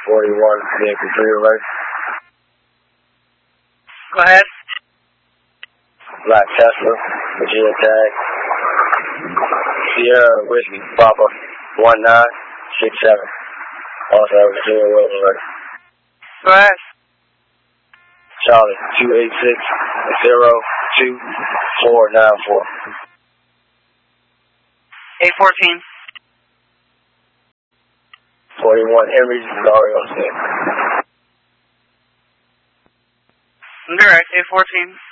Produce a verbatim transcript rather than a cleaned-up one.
forty-one, vehicle three alert. Go ahead. Black Tesla, Virginia tag. Sierra Whiskey, Papa, one nine six seven. Also, Virginia Road alert. Go ahead. Charlie, two eight six zero two four nine four. eight fourteen. forty-one Henry's, Dario State. Direct, eight fourteen.